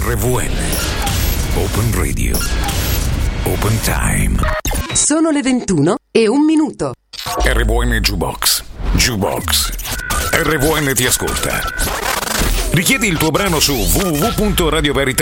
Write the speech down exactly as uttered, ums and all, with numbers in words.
R V N. Open Radio. Open Time. Sono le ventuno e un minuto. R V N Jukebox. Jukebox. R V N ti ascolta. Richiedi il tuo brano su w w w punto radio verità